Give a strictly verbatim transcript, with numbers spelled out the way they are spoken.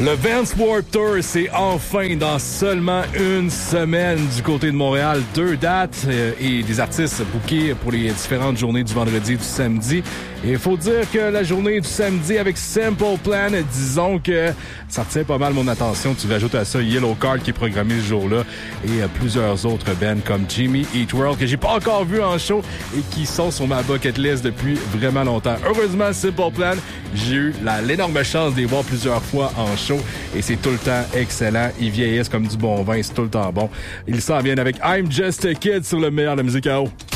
Le Vans Warped Tour, c'est enfin dans seulement une semaine du côté de Montréal. Deux dates euh, et des artistes bookés pour les différentes journées du vendredi et du samedi. Et il faut dire que la journée du samedi avec Simple Plan, disons que ça retient pas mal mon attention. Tu rajoutes à ça Yellow Card qui est programmé ce jour-là et euh, plusieurs autres bands comme Jimmy Eat World que j'ai pas encore vu en show et qui sont sur ma bucket list depuis vraiment longtemps. Heureusement, Simple Plan, j'ai eu la, l'énorme chance de les voir plusieurs fois en show et c'est tout le temps excellent. Ils vieillissent comme du bon vin, c'est tout le temps bon. Ils s'en viennent avec I'm Just a Kid sur le meilleur de la musique à eau.